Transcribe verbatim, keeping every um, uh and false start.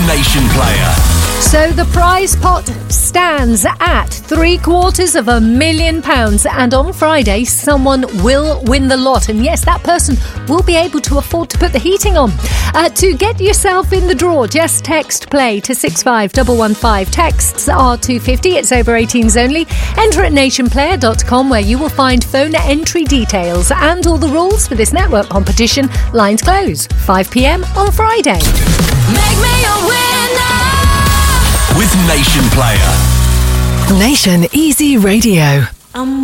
Nation Player. So the prize pot stands at three quarters of a million pounds, and on Friday someone will win the lot, and yes, that person will be able to afford to put the heating on. Uh, to get yourself in the draw, just text play to six five one one five. Texts are two fifty. It's over eighteens only. Enter at nation player dot com, where you will find phone entry details and all the rules for this network competition. Lines close five p.m. on Friday. Make me a winner with Nation Player. Nation Easy Radio. I'm